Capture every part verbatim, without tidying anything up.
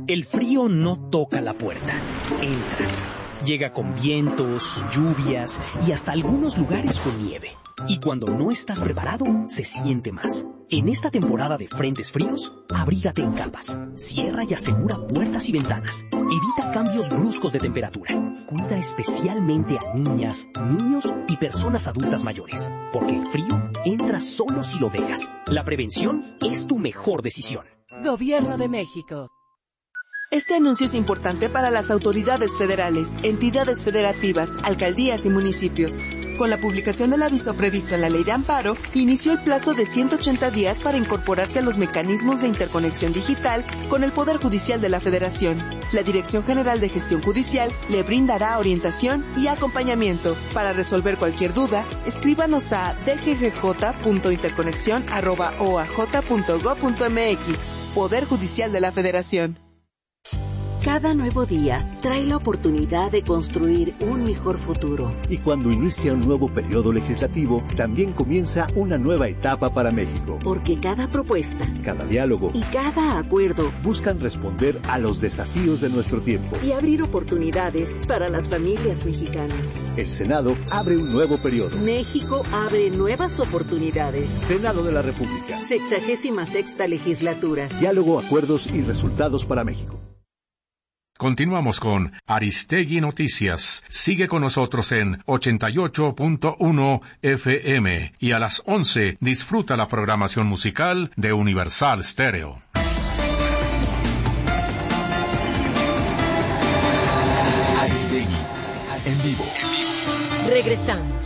El frío no toca la puerta, entra. Llega con vientos, lluvias y hasta algunos lugares con nieve. Y cuando no estás preparado, se siente más. En esta temporada de frentes fríos, abrígate en capas. Cierra y asegura puertas y ventanas. Evita cambios bruscos de temperatura. Cuida especialmente a niñas, niños y personas adultas mayores. Porque el frío entra solo si lo dejas. La prevención es tu mejor decisión. Gobierno de México. Este anuncio es importante para las autoridades federales, entidades federativas, alcaldías y municipios. Con la publicación del aviso previsto en la Ley de Amparo, inició el plazo de ciento ochenta días para incorporarse a los mecanismos de interconexión digital con el Poder Judicial de la Federación. La Dirección General de Gestión Judicial le brindará orientación y acompañamiento. Para resolver cualquier duda, escríbanos a d g g j punto interconexión arroba o a j punto gob punto m x. Poder Judicial de la Federación. Cada nuevo día trae la oportunidad de construir un mejor futuro. Y cuando inicia un nuevo periodo legislativo, también comienza una nueva etapa para México. Porque cada propuesta, cada diálogo y cada acuerdo buscan responder a los desafíos de nuestro tiempo y abrir oportunidades para las familias mexicanas. El Senado abre un nuevo periodo. México abre nuevas oportunidades. Senado de la República. Sexagésima sexta legislatura. Diálogo, acuerdos y resultados para México. Continuamos con Aristegui Noticias. Sigue con nosotros en ochenta y ocho punto uno F M y a las once disfruta la programación musical de Universal Stereo. Aristegui, en vivo. Regresamos.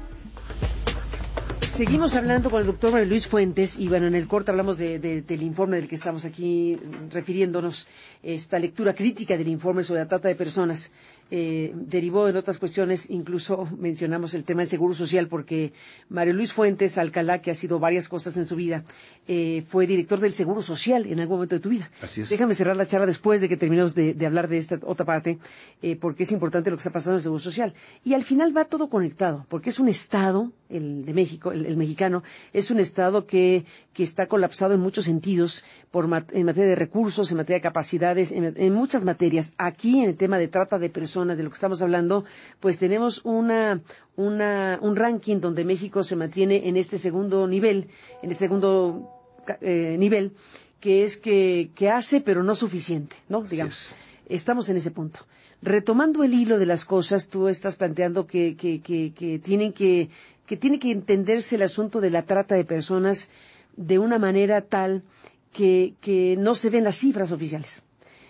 Seguimos hablando con el doctor Mario Luis Fuentes y bueno, en el corte hablamos de, de, del informe del que estamos aquí refiriéndonos, esta lectura crítica del informe sobre la trata de personas. Eh, derivó en otras cuestiones, incluso mencionamos el tema del Seguro Social porque Mario Luis Fuentes Alcalá, que ha sido varias cosas en su vida, eh, fue director del Seguro Social en algún momento de tu vida. Así es. Déjame cerrar la charla después de que terminemos de, de hablar de esta otra parte, eh, porque es importante lo que está pasando en el Seguro Social. Y al final va todo conectado, porque es un Estado, el de México, el, el mexicano, es un Estado que, que está colapsado en muchos sentidos, por mat, en materia de recursos, en materia de capacidades, en, en muchas materias. Aquí, en el tema de trata de personas, de lo que estamos hablando, pues tenemos una, una, un ranking donde México se mantiene en este segundo nivel, en este segundo eh, nivel, que es que, que hace, pero no suficiente, ¿no? Digamos, estamos en ese punto. Retomando el hilo de las cosas, tú estás planteando que, que, que, que tienen que, que tiene que entenderse el asunto de la trata de personas de una manera tal que, que no se ven las cifras oficiales.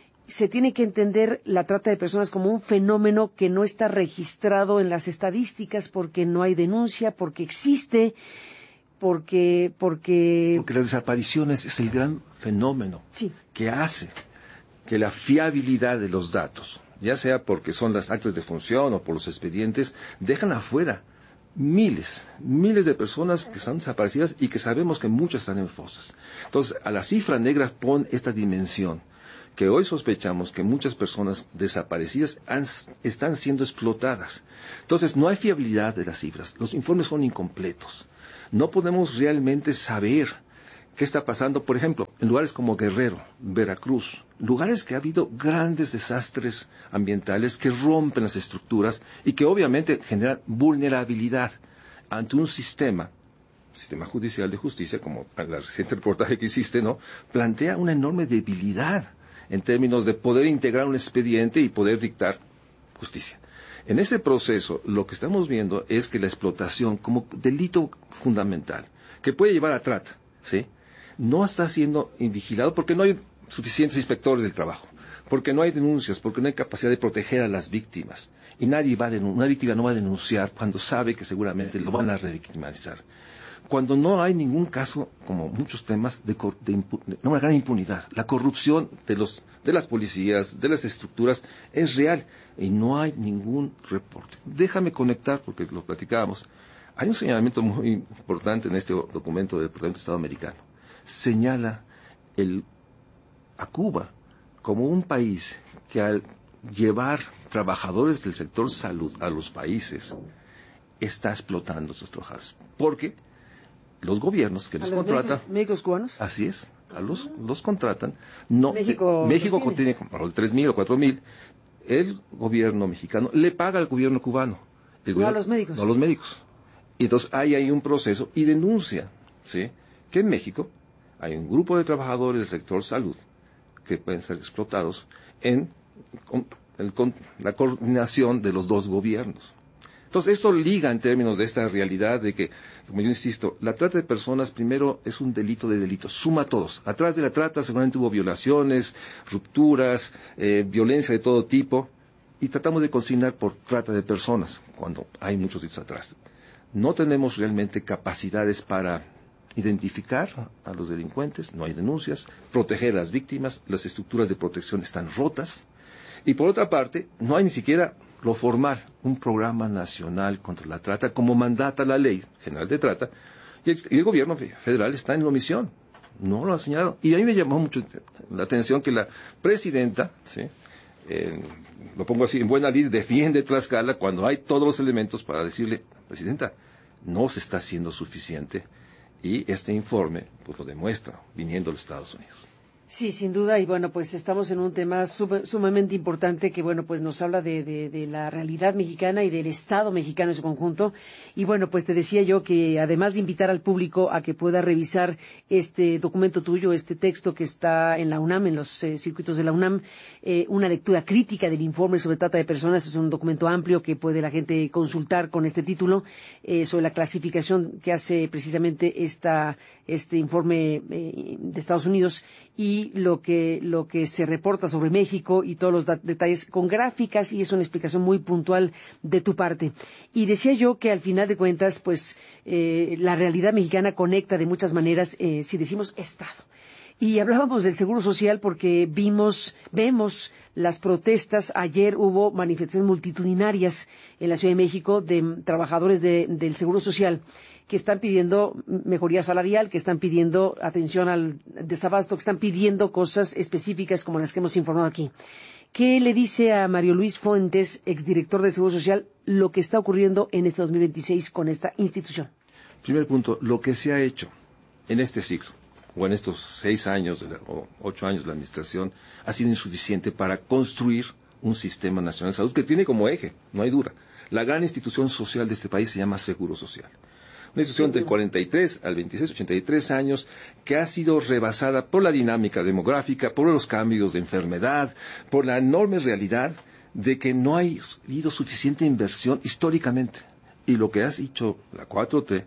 Se tiene que entender la trata de personas como un fenómeno que no está registrado en las estadísticas porque no hay denuncia, porque existe, porque... Porque, porque las desapariciones es el gran fenómeno sí. que hace que la fiabilidad de los datos, ya sea porque son las actas de función o por los expedientes, dejan afuera miles, miles de personas que están desaparecidas y que sabemos que muchas están en fosas. Entonces, a la cifra negra pon esta dimensión, que hoy sospechamos que muchas personas desaparecidas han, están siendo explotadas. Entonces, no hay fiabilidad de las cifras. Los informes son incompletos. No podemos realmente saber qué está pasando, por ejemplo, en lugares como Guerrero, Veracruz, lugares que ha habido grandes desastres ambientales que rompen las estructuras y que obviamente generan vulnerabilidad ante un sistema, sistema judicial de justicia, como el reciente reportaje que hiciste, ¿no? Plantea una enorme debilidad en términos de poder integrar un expediente y poder dictar justicia. En ese proceso, lo que estamos viendo es que la explotación como delito fundamental, que puede llevar a trata, ¿sí?, no está siendo vigilado porque no hay suficientes inspectores del trabajo, porque no hay denuncias, porque no hay capacidad de proteger a las víctimas. Y nadie va a denun- una víctima no va a denunciar cuando sabe que seguramente lo van a revictimizar. Cuando no hay ningún caso, como muchos temas, de, cor- de, impu- de una gran impunidad. La corrupción de, los, de las policías, de las estructuras, es real y no hay ningún reporte. Déjame conectar, porque lo platicábamos. Hay un señalamiento muy importante en este documento del Departamento de Estado americano. Señala el, a Cuba como un país que al llevar trabajadores del sector salud a los países está explotando a sus trabajadores. Porque los gobiernos que les contratan... ¿Médicos cubanos? Así es. a los, los contratan. No, México, eh, México tiene como tres mil o cuatro mil. El gobierno mexicano le paga al gobierno cubano. El no gobierno, a los médicos. No a los médicos. Y entonces hay ahí un proceso y denuncia, ¿sí?, que en México hay un grupo de trabajadores del sector salud que pueden ser explotados en, con, el, con la coordinación de los dos gobiernos. Entonces, esto liga en términos de esta realidad de que, como yo insisto, la trata de personas primero es un delito de delitos, suma a todos. Atrás de la trata seguramente hubo violaciones, rupturas, eh, violencia de todo tipo, y tratamos de consignar por trata de personas, cuando hay muchos delitos atrás. No tenemos realmente capacidades para identificar a los delincuentes, no hay denuncias, proteger a las víctimas, las estructuras de protección están rotas, y por otra parte, no hay ni siquiera lo formal, un programa nacional contra la trata, como mandata la Ley General de Trata, y el, y el gobierno federal está en la omisión, no lo ha señalado. Y a mí me llamó mucho la atención que la presidenta, ¿sí?, eh, lo pongo así, en buena lid, defiende Tlaxcala cuando hay todos los elementos para decirle, presidenta, no se está haciendo suficiente, y este informe pues lo demuestra, viniendo de los Estados Unidos. Sí, sin duda, y bueno, pues estamos en un tema sum, sumamente importante que, bueno, pues nos habla de, de, de la realidad mexicana y del Estado mexicano en su conjunto. Y bueno, pues te decía yo que además de invitar al público a que pueda revisar este documento tuyo, este texto que está en la UNAM, en los eh, circuitos de la UNAM, eh, una lectura crítica del informe sobre trata de personas, es un documento amplio que puede la gente consultar con este título, eh, sobre la clasificación que hace precisamente esta, este informe eh, de Estados Unidos, y lo que lo que se reporta sobre México y todos los detalles con gráficas, y es una explicación muy puntual de tu parte. Y decía yo que al final de cuentas, pues eh, la realidad mexicana conecta de muchas maneras, eh, si decimos Estado. Y hablábamos del Seguro Social porque vimos, vemos las protestas. Ayer hubo manifestaciones multitudinarias en la Ciudad de México de trabajadores de, del Seguro Social que están pidiendo mejoría salarial, que están pidiendo atención al desabasto, que están pidiendo cosas específicas como las que hemos informado aquí. ¿Qué le dice a Mario Luis Fuentes, exdirector del Seguro Social, lo que está ocurriendo en este dos mil veintiséis con esta institución? Primer punto, lo que se ha hecho en este ciclo, o en estos seis años de la, o ocho años de la administración, ha sido insuficiente para construir un sistema nacional de salud que tiene como eje, no hay duda, la gran institución social de este país se llama Seguro Social. Una institución del cuarenta y tres al veintiséis, ochenta y tres años, que ha sido rebasada por la dinámica demográfica, por los cambios de enfermedad, por la enorme realidad de que no ha habido suficiente inversión históricamente. Y lo que has dicho la cuatro T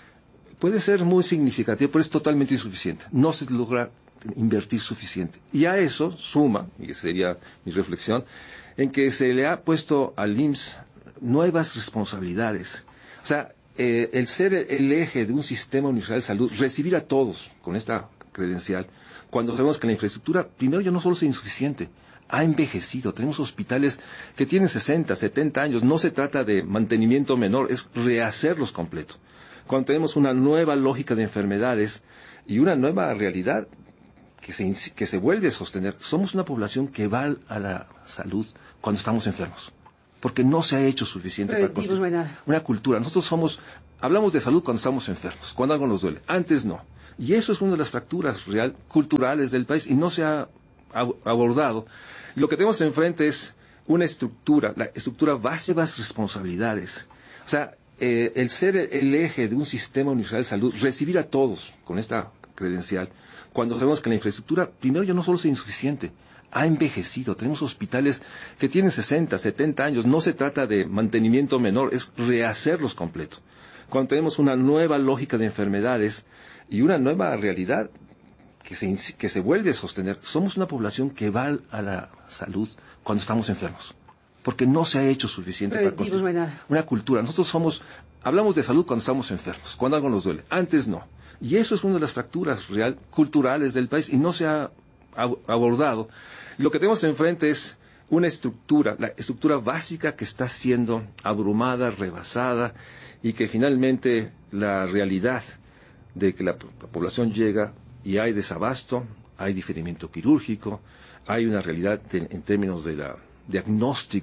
puede ser muy significativo, pero es totalmente insuficiente. No se logra invertir suficiente. Y a eso suma, y esa sería mi reflexión, en que se le ha puesto al I M S S nuevas responsabilidades. O sea, eh, el ser el eje de un sistema universal de salud, recibir a todos con esta credencial, cuando sabemos que la infraestructura, primero, ya no solo es insuficiente, ha envejecido. Tenemos hospitales que tienen sesenta, setenta años. No se trata de mantenimiento menor, es rehacerlos completo. Cuando tenemos una nueva lógica de enfermedades y una nueva realidad que se, que se vuelve a sostener, somos una población que va a la salud cuando estamos enfermos, porque no se ha hecho suficiente para construir una cultura. Nosotros somos, hablamos de salud cuando estamos enfermos, cuando algo nos duele, antes no. Y eso es una de las fracturas real, culturales del país, y no se ha abordado. Lo que tenemos enfrente es una estructura, la estructura base de las responsabilidades. O sea, eh, el ser el eje de un sistema universal de salud, recibir a todos con esta credencial, cuando sabemos que la infraestructura, primero, ya no solo es insuficiente, ha envejecido. Tenemos hospitales que tienen sesenta, setenta años. No se trata de mantenimiento menor, es rehacerlos completo. Cuando tenemos una nueva lógica de enfermedades y una nueva realidad que se, que se vuelve a sostener, somos una población que va a la salud cuando estamos enfermos, porque no se ha hecho suficiente para construir una cultura. Nosotros somos, hablamos de salud cuando estamos enfermos, cuando algo nos duele, antes no. Y eso es una de las fracturas real, culturales del país, y no se ha abordado. Lo que tenemos enfrente es una estructura, la estructura básica que está siendo abrumada, rebasada, y que finalmente la realidad de que la, la población llega y hay desabasto, hay diferimiento quirúrgico, hay una realidad en, en términos de la diagnóstico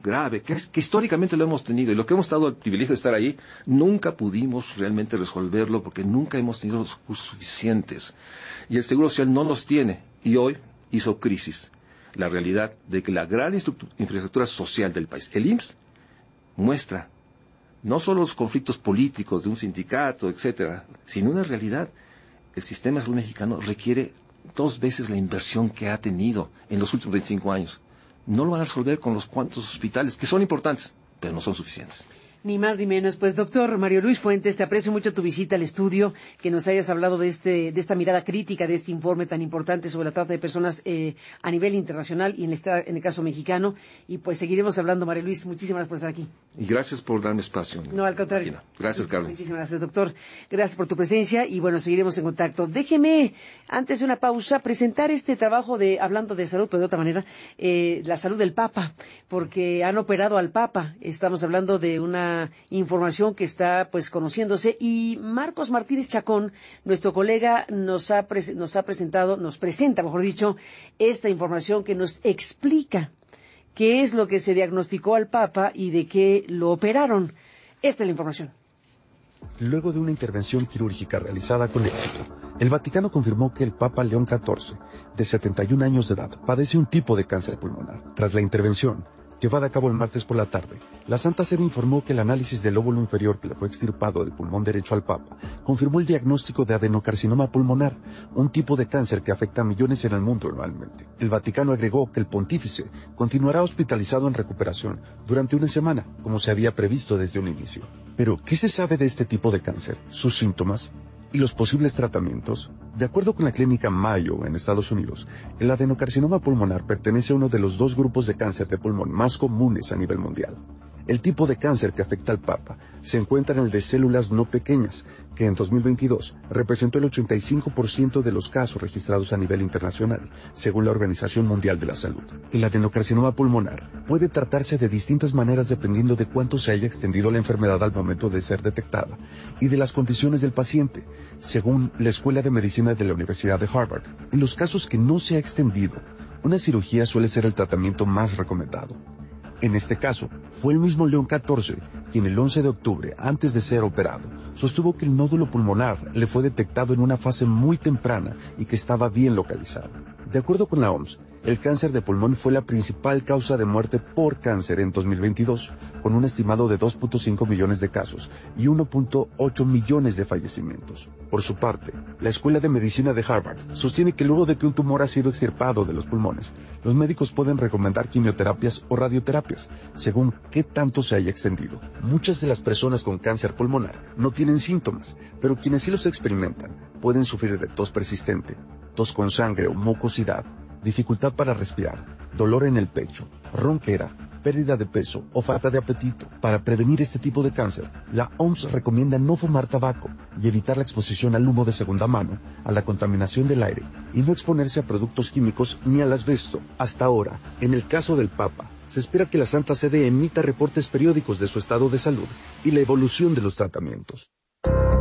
grave, que, es, que históricamente lo hemos tenido, y lo que hemos dado el privilegio de estar ahí, nunca pudimos realmente resolverlo, porque nunca hemos tenido los recursos suficientes. Y el Seguro Social no los tiene, y hoy hizo crisis la realidad de que la gran infraestructura social del país, el I M S S, muestra no solo los conflictos políticos de un sindicato, etcétera, sino una realidad. El sistema de salud mexicano requiere dos veces la inversión que ha tenido en los últimos veinticinco años. No lo van a resolver con los cuantos hospitales, que son importantes, pero no son suficientes. Ni más ni menos. Pues, doctor Mario Luis Fuentes, te aprecio mucho tu visita al estudio, que nos hayas hablado de este, de esta mirada crítica, de este informe tan importante sobre la trata de personas eh, a nivel internacional y en el, en el caso mexicano. Y pues seguiremos hablando, Mario Luis. Muchísimas gracias por estar aquí. Y gracias por darme espacio. No, al contrario. Gracias, Carlos. Muchísimas gracias, doctor. Gracias por tu presencia y bueno, seguiremos en contacto. Déjeme, antes de una pausa, presentar este trabajo de, hablando de salud, pero de otra manera, eh, la salud del Papa, porque han operado al Papa. Estamos hablando de una información que está pues conociéndose y Marcos Martínez Chacón, nuestro colega, nos ha, pre nos ha presentado, nos presenta, mejor dicho, esta información que nos explica qué es lo que se diagnosticó al Papa y de qué lo operaron. Esta es la información. Luego de una intervención quirúrgica realizada con éxito, el Vaticano confirmó que el Papa León catorce, de setenta y un años de edad, padece un tipo de cáncer pulmonar. Tras la intervención, llevada a cabo el martes por la tarde, la Santa Sede informó que el análisis del lóbulo inferior que le fue extirpado del pulmón derecho al Papa confirmó el diagnóstico de adenocarcinoma pulmonar, un tipo de cáncer que afecta a millones en el mundo anualmente. El Vaticano agregó que el pontífice continuará hospitalizado en recuperación durante una semana, como se había previsto desde un inicio. Pero, ¿qué se sabe de este tipo de cáncer? ¿Sus síntomas? ¿Y los posibles tratamientos? De acuerdo con la clínica Mayo en Estados Unidos, el adenocarcinoma pulmonar pertenece a uno de los dos grupos de cáncer de pulmón más comunes a nivel mundial. El tipo de cáncer que afecta al Papa se encuentra en el de células no pequeñas, que en dos mil veintidós representó el ochenta y cinco por ciento de los casos registrados a nivel internacional, según la Organización Mundial de la Salud. El adenocarcinoma pulmonar puede tratarse de distintas maneras dependiendo de cuánto se haya extendido la enfermedad al momento de ser detectada y de las condiciones del paciente, según la Escuela de Medicina de la Universidad de Harvard. En los casos que no se ha extendido, una cirugía suele ser el tratamiento más recomendado. En este caso, fue el mismo León catorce quien el once de octubre, antes de ser operado, sostuvo que el nódulo pulmonar le fue detectado en una fase muy temprana y que estaba bien localizado. De acuerdo con la O M S, el cáncer de pulmón fue la principal causa de muerte por cáncer en dos mil veintidós, con un estimado de dos punto cinco millones de casos y uno punto ocho millones de fallecimientos. Por su parte, la Escuela de Medicina de Harvard sostiene que luego de que un tumor ha sido extirpado de los pulmones, los médicos pueden recomendar quimioterapias o radioterapias, según qué tanto se haya extendido. Muchas de las personas con cáncer pulmonar no tienen síntomas, pero quienes sí los experimentan pueden sufrir de tos persistente, tos con sangre o mucosidad, dificultad para respirar, dolor en el pecho, ronquera, pérdida de peso o falta de apetito. Para prevenir este tipo de cáncer, la O M S recomienda no fumar tabaco y evitar la exposición al humo de segunda mano, a la contaminación del aire y no exponerse a productos químicos ni al asbesto. Hasta ahora, en el caso del Papa, se espera que la Santa Sede emita reportes periódicos de su estado de salud y la evolución de los tratamientos.